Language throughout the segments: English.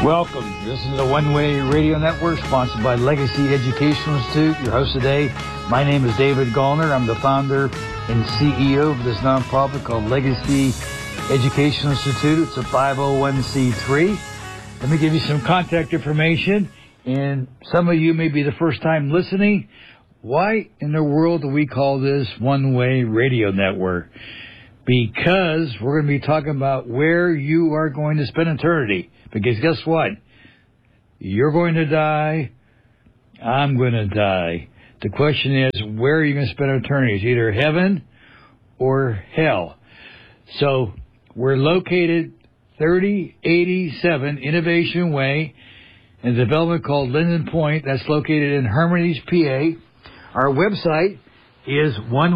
Welcome. This is the One Way Radio Network, sponsored by Legacy Educational Institute. Your host today, my name is David Gallner. I'm the founder and CEO of this nonprofit called Legacy Educational Institute. It's a 501c3. Let me give you some contact information. And some of you may be the first time listening. Why in the world do we call this One Way Radio Network? Because we're going to be talking about where you are going to spend eternity. Because guess what? You're going to die. I'm going to die. The question is, where are you going to spend eternity? It's either heaven or hell. So we're located 3087 Innovation Way in a development called Linden Point. That's located in Hermitage, PA. Our website is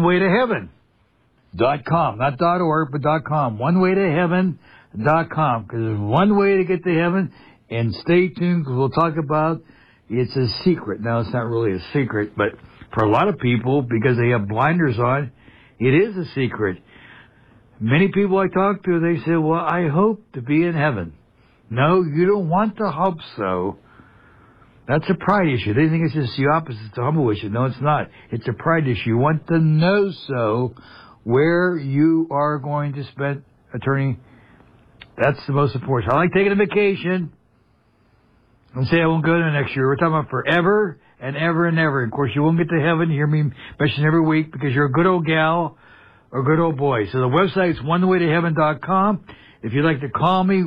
onewaytoheaven.com. Not .org, but .com. onewaytoheaven.com. Because there's one way to get to heaven. And stay tuned, because we'll talk about it's a secret. Now, it's not really a secret, but for a lot of people, because they have blinders on, it is a secret. Many people I talk to, they say, well, I hope to be in heaven. No, you don't want to hope so. That's a pride issue. They think it's just the opposite. It's a humble issue. No, it's not. It's a pride issue. You want to know so where you are going to spend eternity. That's the most important. I like taking a vacation. Don't say I won't go there next year. We're talking about forever and ever and ever. Of course, you won't get to heaven. You hear me mention every week because you're a good old gal or a good old boy. So the website is onewaytoheaven.com. If you'd like to call me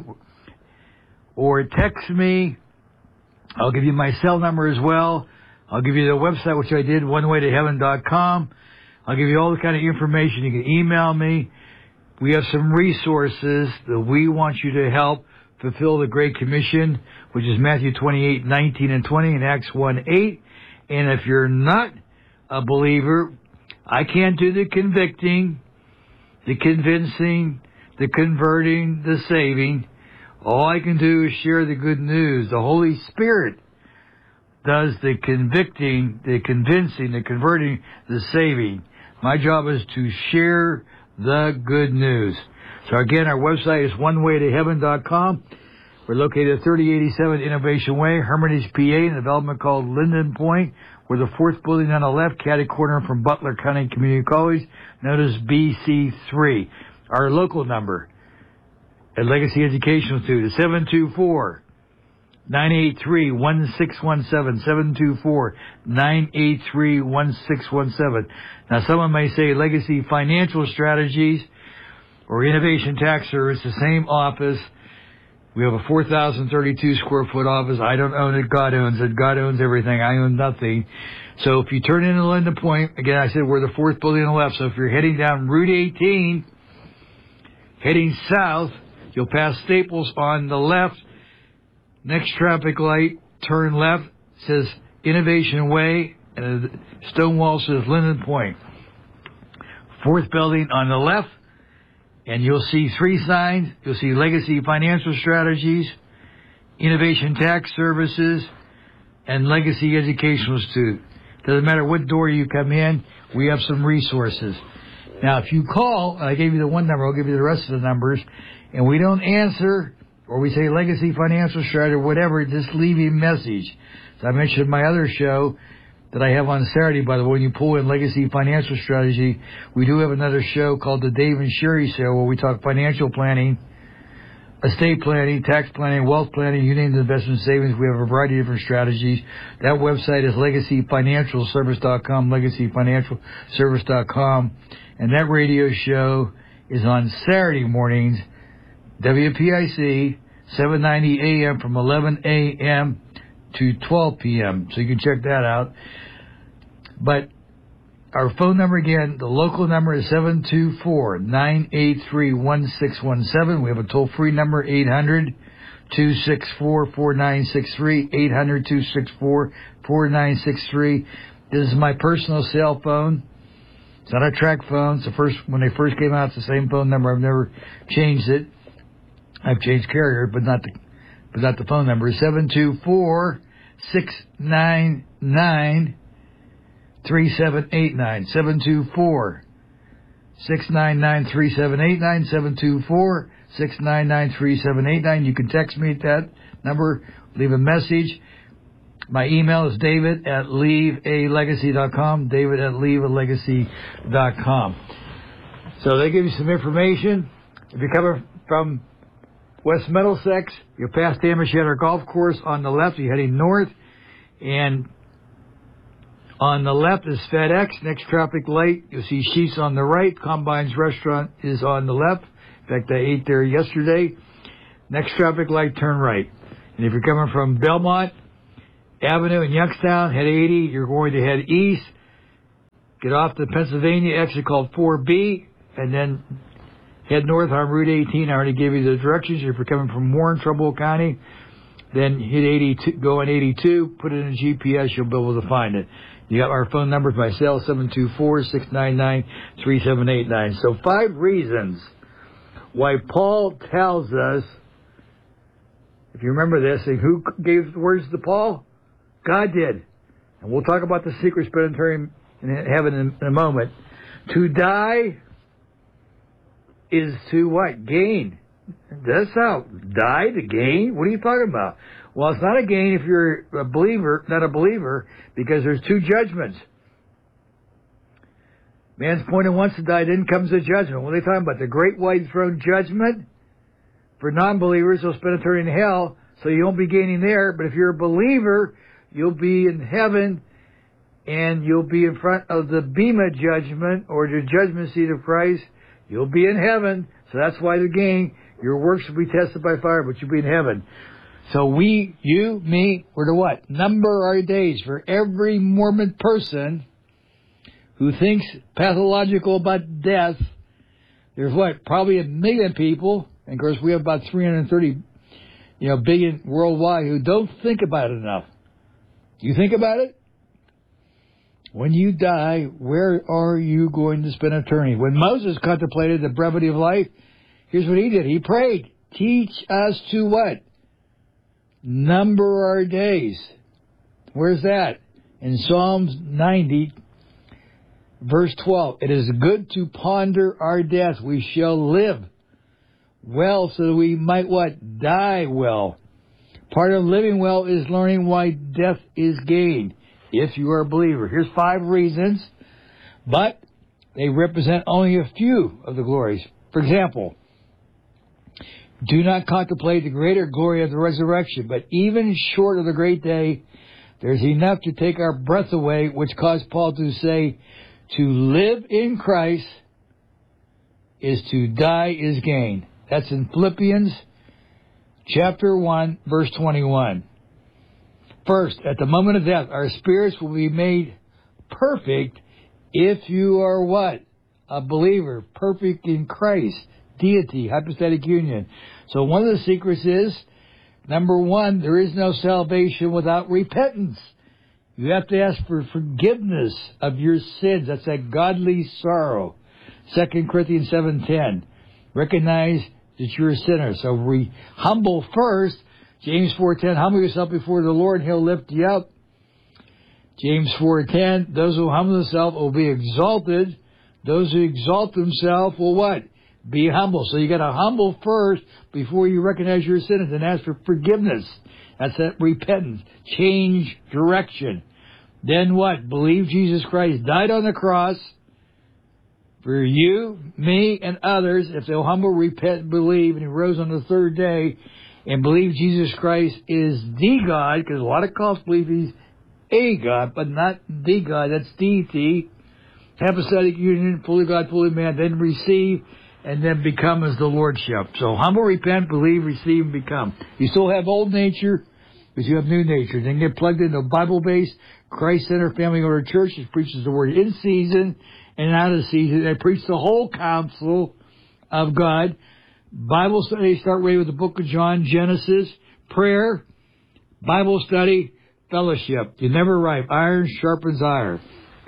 or text me, I'll give you my cell number as well. I'll give you the website, which I did, onewaytoheaven.com. I'll give you all the kind of information. You can email me. We have some resources that we want you to help fulfill the Great Commission, which is Matthew 28:19 and 20 and Acts 1:8. And if you're not a believer, I can't do the convicting, the convincing, the converting, the saving. All I can do is share the good news. The Holy Spirit does the convicting, the convincing, the converting, the saving. My job is to share the good news. So again, our website is onewaytoheaven.com. We're located at 3087 Innovation Way, Hermitage, PA, in a development called Linden Point. We're the fourth building on the left, catty corner from Butler County Community College, known as BC3. Our local number at Legacy Educational Institute is 724-983-1617, 724-983-1617. Now, someone may say Legacy Financial Strategies or Innovation Tax Service, the same office. We have a 4,032 square foot office. I don't own it. God owns it. God owns everything. I own nothing. So if you turn into Linden Point, again, I said we're the fourth building on the left. So if you're heading down Route 18, heading south, you'll pass Staples on the left. Next traffic light, turn left, says Innovation Way, and the stone wall says Linden Point. Fourth building on the left, and you'll see three signs. You'll see Legacy Financial Strategies, Innovation Tax Services, and Legacy Educational Institute. Doesn't matter what door you come in, we have some resources. Now, if you call, I gave you the one number, I'll give you the rest of the numbers, and we don't answer, or we say Legacy Financial Strategy or whatever, just leave a message. So I mentioned my other show that I have on Saturday, by the way. When you pull in Legacy Financial Strategy, we do have another show called the Dave and Sherry Show, where we talk financial planning, estate planning, tax planning, wealth planning, you name the investment savings. We have a variety of different strategies. That website is legacyfinancialservice.com, legacyfinancialservice.com. And that radio show is on Saturday mornings, WPIC, 790 AM from 11 AM to 12 p.m. So you can check that out. But our phone number again, the local number is 724-983-1617. We have a toll-free number, 800-264-4963, 800-264-4963. This is my personal cell phone. It's not a track phone. It's when they first came out, it's the same phone number. I've never changed it. I've changed carrier, but not the phone number. 724-699-3789. 699-3789, 724-699-3789. You can text me at that number, leave a message. My email is david@leavealegacy.com, david@leavealegacy.com. So they give you some information. If you're coming from West Middlesex, you're past Amershatter Golf Course on the left. You're heading north, and on the left is FedEx. Next traffic light, you'll see Sheets on the right. Combine's Restaurant is on the left. In fact, I ate there yesterday. Next traffic light, turn right. And if you're coming from Belmont Avenue in Youngstown, head 80, you're going to head east. Get off the Pennsylvania exit called 4B, and then head north on Route 18. I already gave you the directions. If you're coming from Warren, Trumbull County, then hit 82, go on 82, put it in GPS, you'll be able to find it. You got our phone numbers, my cell, 724-699-3789. So 5 reasons why Paul tells us, if you remember this, and who gave the words to Paul? God did. And we'll talk about the secret spending time in heaven in a moment. To die is to what? Gain. That's how. Die to gain? What are you talking about? Well, it's not a gain if you're a believer, not a believer, because there's 2 judgments. Man's appointed once to die, then comes the judgment. What are they talking about? The great white throne judgment? For non-believers, they'll spend eternity in hell, so you won't be gaining there. But if you're a believer, you'll be in heaven, and you'll be in front of the Bema judgment, or the judgment seat of Christ. You'll be in heaven, so that's why the gain. Your works will be tested by fire, but you'll be in heaven. So we, you, me, we're to what? Number our days. For every Mormon person who thinks pathological about death, there's what? Probably 1 million people, and of course we have about 330 billion worldwide who don't think about it enough. You think about it? When you die, where are you going to spend eternity? When Moses contemplated the brevity of life, here's what he did. He prayed, teach us to what? Number our days. Where's that? In Psalms 90, verse 12. It is good to ponder our death. We shall live well so that we might what? Die well. Part of living well is learning why death is gain, if you are a believer. Here's 5 reasons, but they represent only a few of the glories. For example, do not contemplate the greater glory of the resurrection, but even short of the great day, there's enough to take our breath away, which caused Paul to say, to live in Christ is to die is gain. That's in Philippians chapter 1, verse 21. First, at the moment of death, our spirits will be made perfect if you are what? A believer, perfect in Christ. Deity, hypostatic union. So one of the secrets is, number 1, there is no salvation without repentance. You have to ask for forgiveness of your sins. That's that godly sorrow. 2 Corinthians 7:10. Recognize that you're a sinner. So humble first. James 4:10, humble yourself before the Lord, and He'll lift you up. James 4:10, those who humble themselves will be exalted. Those who exalt themselves will what? Be humble. So you got to humble first before you recognize your sins and ask for forgiveness. That's that repentance. Change direction. Then what? Believe Jesus Christ died on the cross for you, me, and others. If they'll humble, repent, believe, and He rose on the 3rd day, and believe Jesus Christ is the God, because a lot of cults believe He's a God, but not the God. That's deity. Hypostatic union, fully God, fully man, then receive, and then become as the Lordship. So humble, repent, believe, receive, and become. You still have old nature, but you have new nature. Then get plugged into a Bible-based, Christ-centered family order church that preaches the Word in season and out of season. They preach the whole counsel of God. Bible study, start right with the book of John, Genesis, prayer, Bible study, fellowship. You never ripe. Iron sharpens iron.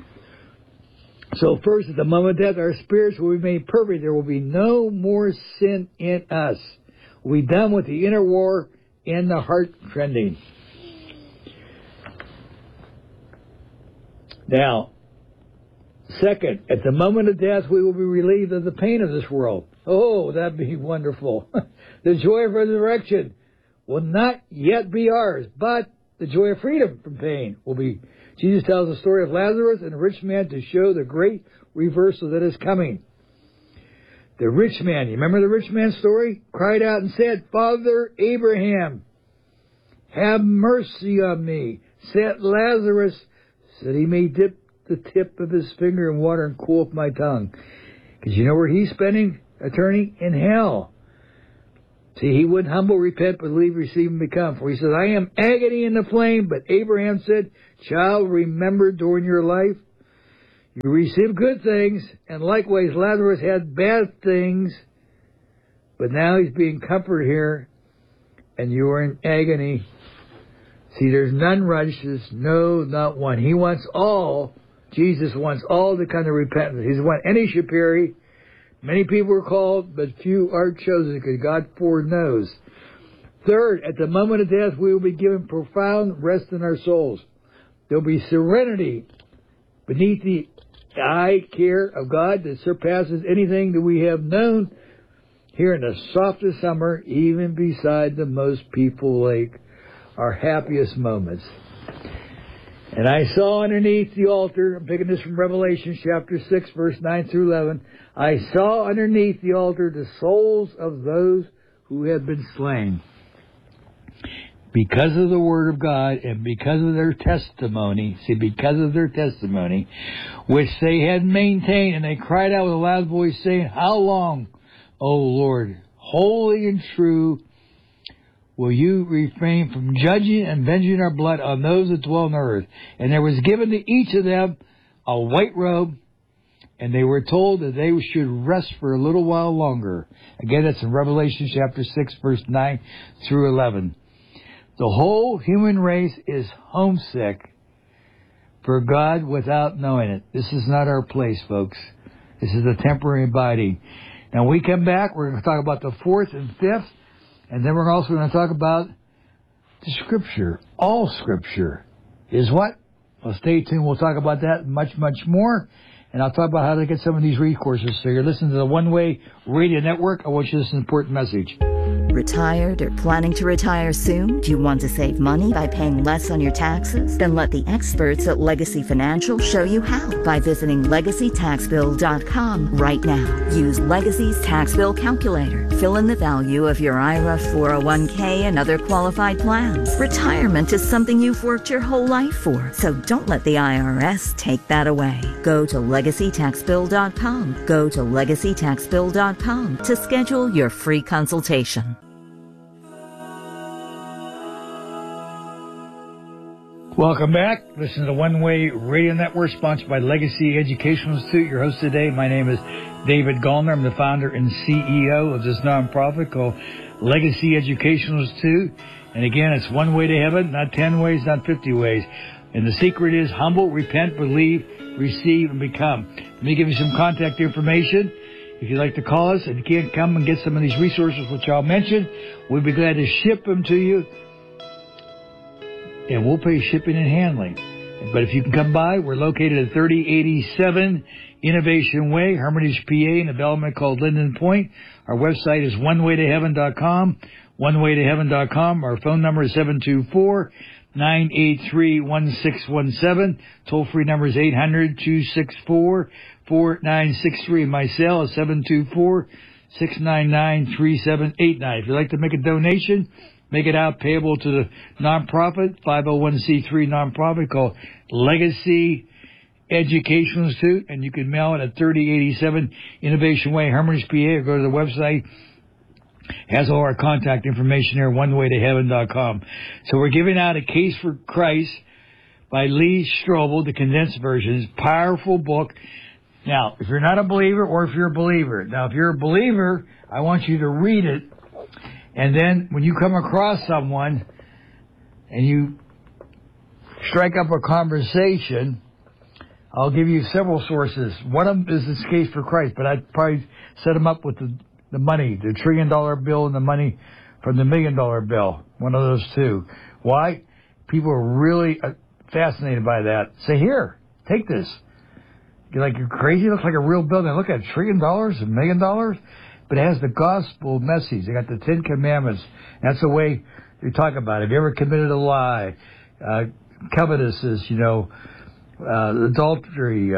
So first, at the moment of death, our spirits will be made perfect. There will be no more sin in us. We'll be done with the inner war and the heart trending. Now, Second, at the moment of death, we will be relieved of the pain of this world. Oh, that'd be wonderful. The joy of resurrection will not yet be ours, but the joy of freedom from pain will be. Jesus tells the story of Lazarus and the rich man to show the great reversal that is coming. The rich man, you remember the rich man's story? Cried out and said, Father Abraham, have mercy on me. Sent Lazarus so that he may dip the tip of his finger in water and cool up my tongue. Because you know where he's spending eternity? In hell. See, he wouldn't humble, repent, believe, receive, and become. For he says, I am agony in the flame. But Abraham said, child, remember during your life, you received good things, and likewise Lazarus had bad things, but now he's being comforted here, and you are in agony. See, there's none righteous, no, not one. He wants all, Jesus wants all to come to repentance. He doesn't want any should perish. Many people are called, but few are chosen, because God foreknows. Third, at the moment of death, we will be given profound rest in our souls. There will be serenity beneath the eye care of God that surpasses anything that we have known here in the softest summer, even beside the most peaceful lake, our happiest moments. And I saw underneath the altar, I'm picking this from Revelation chapter 6, verse 9 through 11, I saw underneath the altar the souls of those who had been slain. Because of the Word of God and because of their testimony, because of their testimony, which they had maintained, and they cried out with a loud voice, saying, How long, O Lord, holy and true, will you refrain from judging and avenging our blood on those that dwell on earth? And there was given to each of them a white robe, and they were told that they should rest for a little while longer. Again, that's in Revelation chapter 6, verse 9 through 11. The whole human race is homesick for God without knowing it. This is not our place, folks. This is a temporary abiding. Now, when we come back, we're going to talk about the fourth and fifth, and then we're also going to talk about the Scripture. All Scripture is what? Well, stay tuned. We'll talk about that and much, much more. And I'll talk about how to get some of these resources. So you're listening to the One Way Radio Network. I want you to listen to this important message. Retired or planning to retire soon? Do you want to save money by paying less on your taxes? Then let the experts at Legacy Financial show you how by visiting LegacyTaxBill.com right now. Use Legacy's tax bill calculator. Fill in the value of your IRA, 401k, and other qualified plans. Retirement is something you've worked your whole life for, so don't let the IRS take that away. Go to LegacyTaxBill.com. Go to LegacyTaxBill.com to schedule your free consultation. Welcome back. Listen to the One Way Radio Network, sponsored by Legacy Educational Institute. Your host today, my name is David Gallner. I'm the founder and CEO of this nonprofit called Legacy Educational Institute. And again, it's one way to heaven, not 10 ways, not 50 ways. And the secret is humble, repent, believe, receive, and become. Let me give you some contact information. If you'd like to call us and you can't come and get some of these resources which I'll mention, we'll be glad to ship them to you. And we'll pay shipping and handling. But if you can come by, we're located at 3087 Innovation Way, Hermitage, PA, in a development called Linden Point. Our website is onewaytoheaven.com, onewaytoheaven.com. Our phone number is 724-983-1617. Toll-free number is 800-264-4963. My cell is 724-699-3789. If you'd like to make a donation, make it out payable to the nonprofit, 501c3 nonprofit called Legacy Educational Institute, and you can mail it at 3087 Innovation Way, Hermitage, PA, or go to the website. It has all our contact information there, onewaytoheaven.com. So we're giving out A Case for Christ by Lee Strobel, the condensed version. It's a powerful book. Now, if you're not a believer or if you're a believer, now if you're a believer, I want you to read it. And then when you come across someone and you strike up a conversation, I'll give you several sources. One of them is this Case for Christ, but I'd probably set them up with the money, the $1 trillion bill and the money from the $1 million bill. One of those two. Why? People are really fascinated by that. Say, here, take this. You're like, you're crazy? It looks like a real building. Look at $1 trillion, $1 million. But it has the gospel message. They got the 10 Commandments. That's the way they talk about it. Have you ever committed a lie? Covetousness, adultery,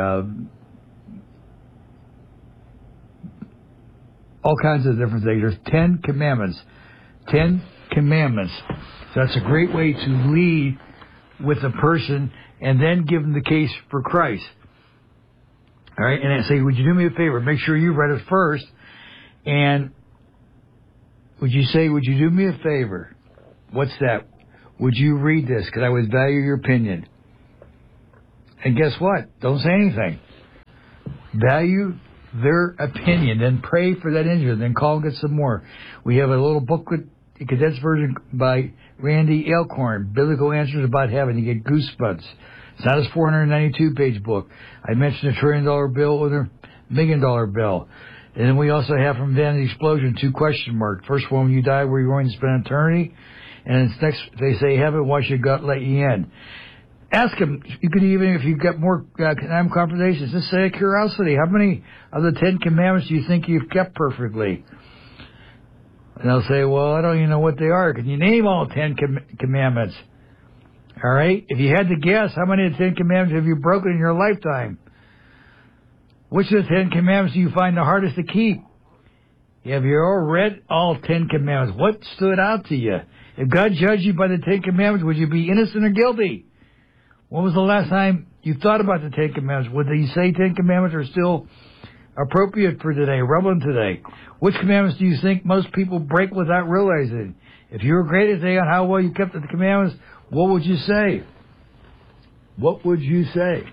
all kinds of different things. There's 10 Commandments. 10 Commandments. So that's a great way to lead with a person and then give them the case for Christ. All right, and I say, would you do me a favor? Make sure you read it first. And would you do me a favor? What's that? Would you read this? Because I would value your opinion. And guess what? Don't say anything. Value their opinion. Then pray for that individual. Then call and get some more. We have a little booklet, a condensed version by Randy Elkhorn, Biblical Answers About Heaven. You get goosebumps. It's not his 492-page book. I mentioned $1 trillion bill or $1 million bill. And then we also have from Vanity Explosion 2 question marks. First one, when you die, where you're going to spend eternity. And it's next, they say, heaven, why should God let you in? Ask them. You could even, if you've got more conversations, just say a curiosity. How many of the 10 Commandments do you think you've kept perfectly? And they'll say, well, I don't even know what they are. Can you name all 10 Commandments? All right? If you had to guess, how many of the 10 Commandments have you broken in your lifetime? Which of the 10 Commandments do you find the hardest to keep? Have you all read all 10 Commandments? What stood out to you? If God judged you by the 10 Commandments, would you be innocent or guilty? When was the last time you thought about the 10 Commandments? Would you say 10 Commandments are still appropriate for today, relevant today? Which commandments do you think most people break without realizing? If you were graded today on how well you kept the commandments, what would you say? What would you say?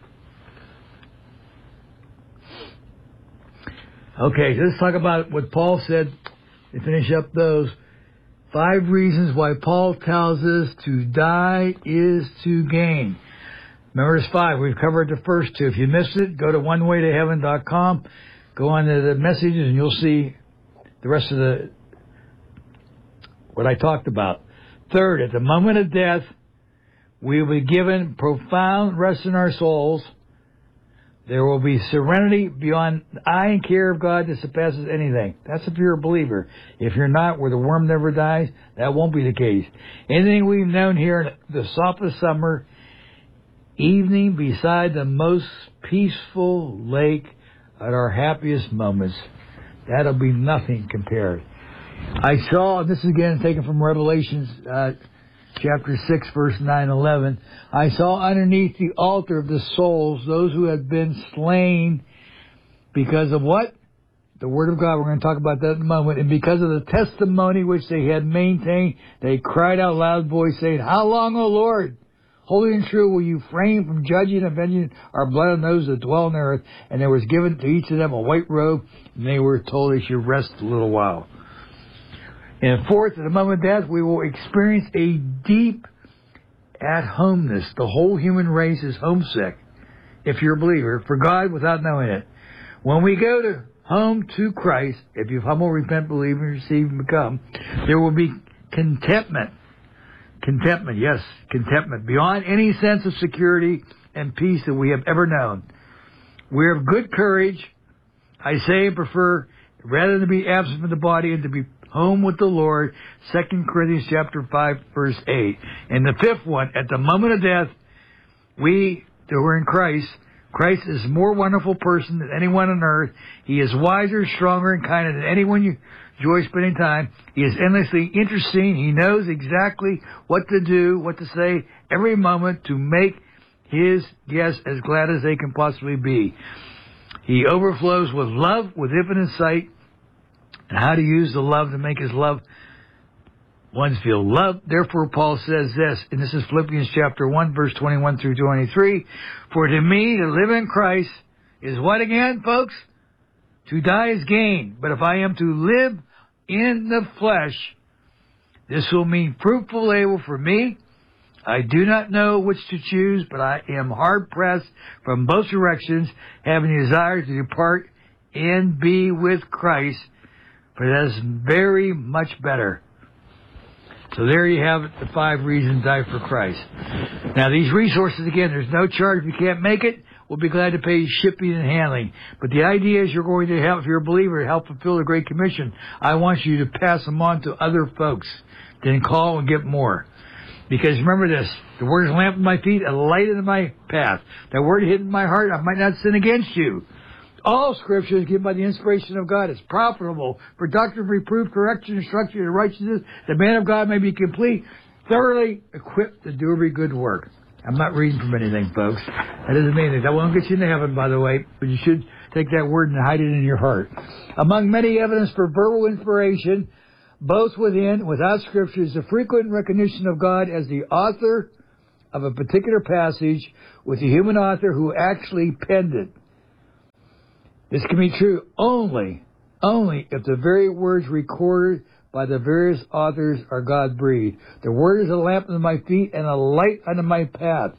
Okay, so let's talk about what Paul said to finish up those 5 reasons why Paul tells us to die is to gain. Remember, it's 5. We've covered the first 2. If you missed it, go to onewaytoheaven.com. Go on to the messages, and you'll see the rest of what I talked about. 3rd, at the moment of death, we will be given profound rest in our souls. There will be serenity beyond the eye and care of God that surpasses anything. That's if you're a believer. If you're not, where the worm never dies, that won't be the case. Anything we've known here in the softest summer evening beside the most peaceful lake at our happiest moments, that'll be nothing compared. I saw, this is again taken from Revelations chapter 6, verse 9-11. I saw underneath the altar of the souls those who had been slain because of what? The Word of God. We're going to talk about that in a moment. And because of the testimony which they had maintained, they cried out loud voice, saying, how long, O Lord, holy and true, will you refrain from judging and avenging our blood on those that dwell on the earth? And there was given to each of them a white robe, and they were told they should rest a little while. And 4th, at the moment of death, we will experience a deep at-homeness. The whole human race is homesick, if you're a believer, for God without knowing it. When we go to home to Christ, if you humble, repent, believe, and receive, and become, there will be contentment. Contentment, yes, contentment, beyond any sense of security and peace that we have ever known. We're of good courage. I say and prefer, rather than be absent from the body and to be home with the Lord, 2 Corinthians chapter 5, verse 8. And the 5th one, at the moment of death, we who are in Christ is a more wonderful person than anyone on earth. He is wiser, stronger, and kinder than anyone you enjoy spending time. He is endlessly interesting. He knows exactly what to do, what to say every moment to make his guests as glad as they can possibly be. He overflows with love, with infinite sight, and how to use the love to make his loved ones feel loved. Therefore, Paul says this, and this is Philippians chapter 1, verse 21 through 23. For to me, to live in Christ is what again, folks? To die is gain. But if I am to live in the flesh, this will mean fruitful labor for me. I do not know which to choose, but I am hard-pressed from both directions, having a desire to depart and be with Christ, for that is very much better. So there you have it, the 5 reasons die for Christ. Now, these resources, again, there's no charge if you can't make it. will be glad to pay shipping and handling. But the idea is you're going to help, if you're a believer, help fulfill the Great Commission. I want you to pass them on to other folks. Then call and get more. Because remember this, the word is a lamp to my feet, a light into my path. That word hid in my heart, I might not sin against you. All Scripture is given by the inspiration of God. It's profitable for doctrine, reproof, correction, instruction, and righteousness. The man of God may be complete, thoroughly equipped to do every good work. I'm not reading from anything, folks. That doesn't mean anything. That won't get you into heaven, by the way, but you should take that word and hide it in your heart. Among many evidence for verbal inspiration, both within and without Scripture, is the frequent recognition of God as the author of a particular passage with the human author who actually penned it. This can be true only if the very words recorded by the various authors are God-breathed. The word is a lamp unto my feet and a light unto my path.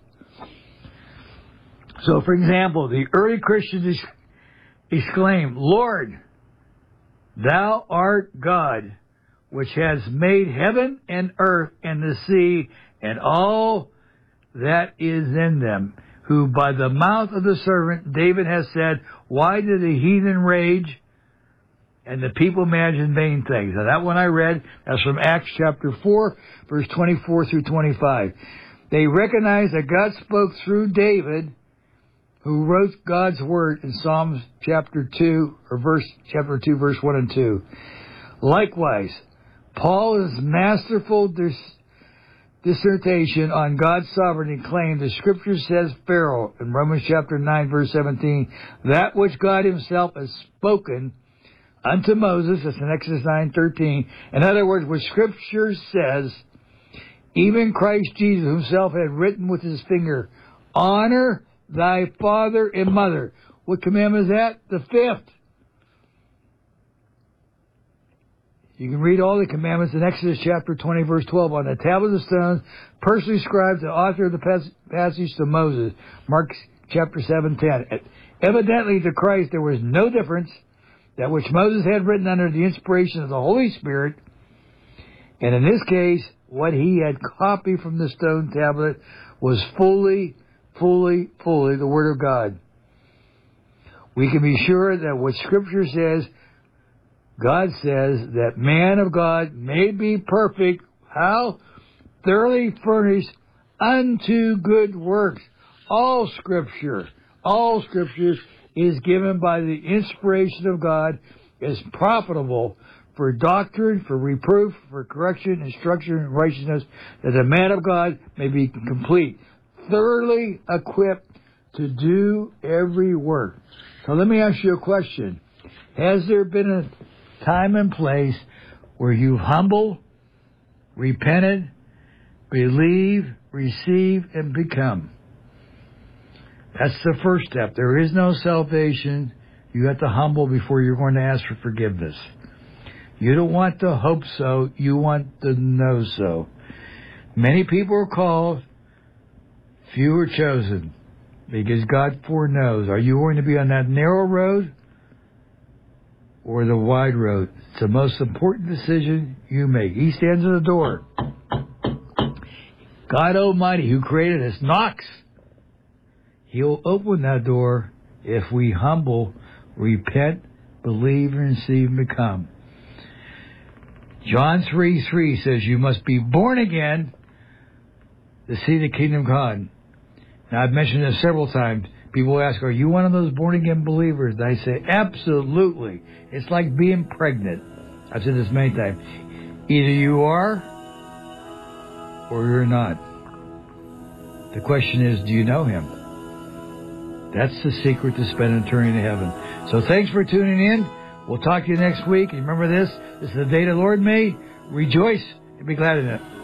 So, for example, the early Christians exclaimed, Lord, thou art God, which has made heaven and earth and the sea and all that is in them, who by the mouth of the servant David has said, why do the heathen rage and the people imagine vain things? Now that one I read, that's from Acts chapter 4, verse 24 through 25. They recognize that God spoke through David, who wrote God's word in Psalms chapter 2, chapter 2, verse 1 and 2. Likewise, Paul's masterful dissertation on God's sovereignty claimed the Scripture says Pharaoh in Romans chapter 9, verse 17, that which God himself has spoken unto Moses, that's in Exodus 9:13. In other words, what Scripture says, even Christ Jesus himself had written with his finger, honor thy father and mother. What commandment is that? The 5th. You can read all the commandments in Exodus chapter 20, verse 12. On the tablet of stone, personally describes the author of the passage to Moses. Mark chapter 7:10. Evidently to Christ there was no difference, that which Moses had written under the inspiration of the Holy Spirit, and in this case, what he had copied from the stone tablet was fully the Word of God. We can be sure that what Scripture says, God says that man of God may be perfect. How? Thoroughly furnished unto good works. All Scripture is given by the inspiration of God, is profitable for doctrine, for reproof, for correction, instruction, and righteousness, that the man of God may be complete, thoroughly equipped to do every work. So let me ask you a question. Has there been a time and place where you humble, repented, believe, receive, and become? That's the first step. There is no salvation. You have to humble before you're going to ask for forgiveness. You don't want to hope so. You want to know so. Many people are called, few are chosen, because God foreknows. Are you going to be on that narrow road or the wide road? It's the most important decision you make. He stands at the door. God Almighty, who created us, knocks. He'll open that door if we humble, repent, believe, and receive, and become. John 3:3 says you must be born again to see the kingdom of God. Now, I've mentioned this several times. People ask, are you one of those born-again believers? And I say, absolutely. It's like being pregnant. I've said this many times. Either you are or you're not. The question is, do you know Him? That's the secret to spend eternity in heaven. So thanks for tuning in. We'll talk to you next week. And remember this is the day the Lord made. Rejoice and be glad in it.